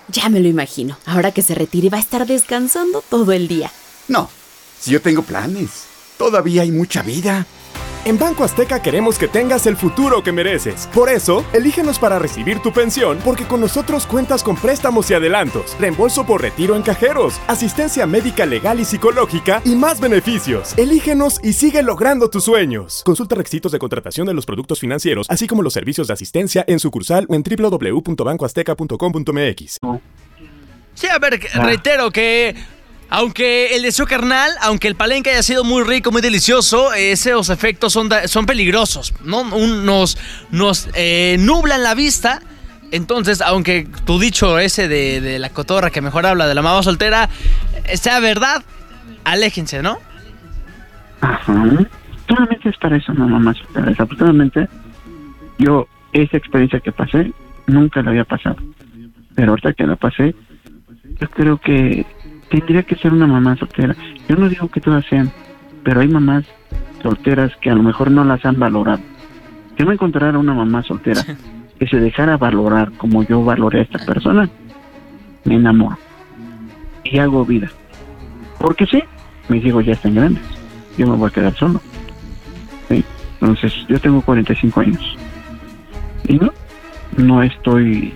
Ya me lo imagino. Ahora que se retire va a estar descansando todo el día. No, si yo tengo planes. Todavía hay mucha vida. En Banco Azteca queremos que tengas el futuro que mereces. Por eso, elígenos para recibir tu pensión, porque con nosotros cuentas con préstamos y adelantos, reembolso por retiro en cajeros, asistencia médica legal y psicológica y más beneficios. Elígenos y sigue logrando tus sueños. Consulta requisitos de contratación de los productos financieros, así como los servicios de asistencia en sucursal o en www.bancoazteca.com.mx. Sí, a ver, reitero que aunque el deseo carnal, aunque el palenque haya sido muy rico, muy delicioso, esos efectos son peligrosos, ¿no? Nos nublan la vista. Entonces, aunque tu dicho ese de la cotorra que mejor habla de la mamá soltera sea verdad, aléjense, ¿no? Ajá. Solamente es para eso, no mamá soltera. Desafortunadamente, yo esa experiencia que pasé, nunca la había pasado. Pero ahorita que la pasé, yo creo que tendría que ser una mamá soltera. Yo no digo que todas sean, pero hay mamás solteras que a lo mejor no las han valorado. Yo me encontrara una mamá soltera que se dejara valorar como yo valoré a esta persona, me enamoro y hago vida. Porque sí, mis hijos ya están grandes, yo me voy a quedar solo, ¿sí? Entonces yo tengo 45 años y no estoy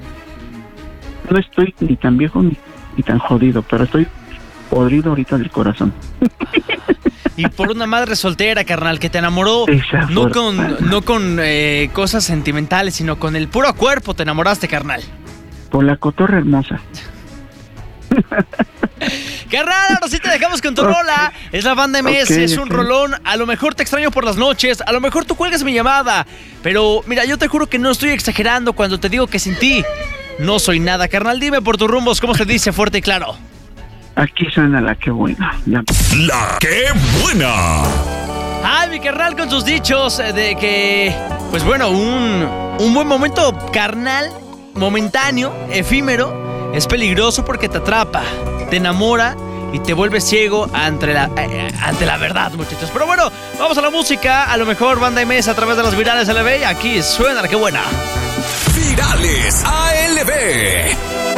ni tan viejo ni tan jodido, pero estoy podrido ahorita del corazón. Y por una madre soltera, carnal, que te enamoró no con cosas sentimentales, sino con el puro cuerpo te enamoraste, carnal. Por la cotorra hermosa. Carnal, ahora sí te dejamos con tu rola. Es la banda MS, es un rolón. A lo mejor te extraño por las noches, a lo mejor tú cuelgas mi llamada, pero mira, yo te juro que no estoy exagerando cuando te digo que sin ti no soy nada, carnal. Dime por tus rumbos, ¿cómo se dice fuerte y claro? Aquí suena la que buena. Ya. La que buena. Ay, mi carnal, con sus dichos de que, pues bueno, un buen momento carnal, momentáneo, efímero, es peligroso porque te atrapa, te enamora y te vuelve ciego ante la verdad, muchachos. Pero bueno, vamos a la música. A lo mejor banda MS a través de las virales ALB. Aquí suena la que buena. Virales ALB.